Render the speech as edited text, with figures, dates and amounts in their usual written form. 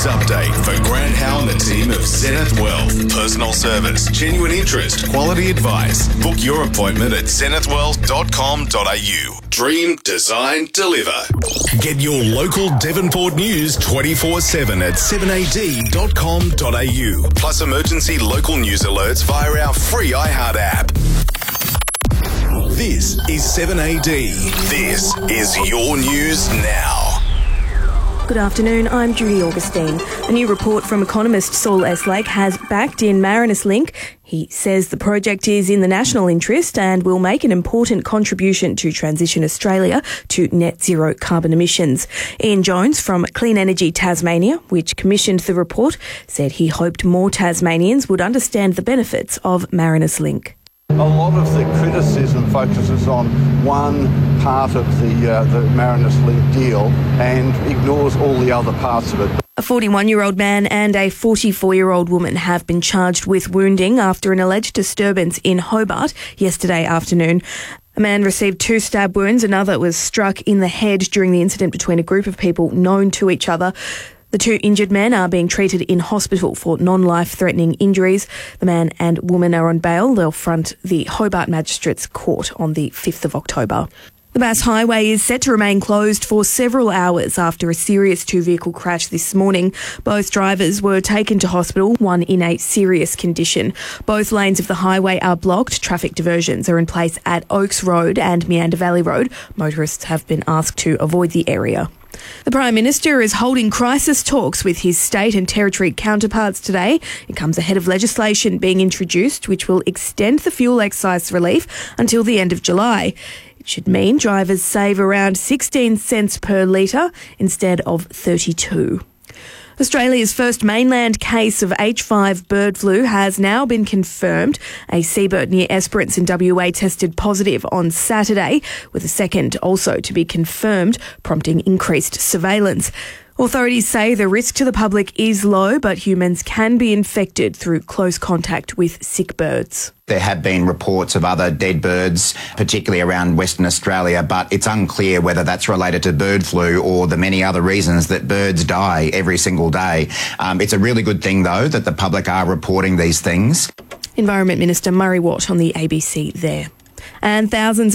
News update for Grant Howe and the team of Zenith Wealth. Personal service, genuine interest, quality advice. Book your appointment at zenithwealth.com.au. Dream, design, deliver. Get your local Devonport news 24/7 at 7ad.com.au. Plus emergency local news alerts via our free iHeart app. This is 7AD. This is your news now. Good afternoon, I'm Judy Augustine. A new report from economist Saul Eslake has backed in Marinus Link. He says the project is in the national interest and will make an important contribution to transition Australia to net zero carbon emissions. Ian Jones from Clean Energy Tasmania, which commissioned the report, said he hoped more Tasmanians would understand the benefits of Marinus Link. A lot of the criticism focuses on one part of the Marinus Link deal and ignores all the other parts of it. A 41-year-old man and a 44-year-old woman have been charged with wounding after an alleged disturbance in Hobart yesterday afternoon. A man received 2 stab wounds, another was struck in the head during the incident between a group of people known to each other. The 2 injured men are being treated in hospital for non-life-threatening injuries. The man and woman are on bail. They'll front the Hobart Magistrates Court on the 5th of October. The Bass Highway is set to remain closed for several hours after a serious 2-vehicle crash this morning. Both drivers were taken to hospital, one in a serious condition. Both lanes of the highway are blocked. Traffic diversions are in place at Oaks Road and Meander Valley Road. Motorists have been asked to avoid the area. The Prime Minister is holding crisis talks with his state and territory counterparts today. It comes ahead of legislation being introduced which will extend the fuel excise relief until the end of July. It should mean drivers save around 16 cents per litre instead of 32. Australia's first mainland case of H5 bird flu has now been confirmed. A seabird near Esperance in WA tested positive on Saturday, with a second also to be confirmed, prompting increased surveillance. Authorities say the risk to the public is low, but humans can be infected through close contact with sick birds. There have been reports of other dead birds, particularly around Western Australia, but it's unclear whether that's related to bird flu or the many other reasons that birds die every single day. It's a really good thing, though, that the public are reporting these things. Environment Minister Murray Watt on the ABC there. And thousands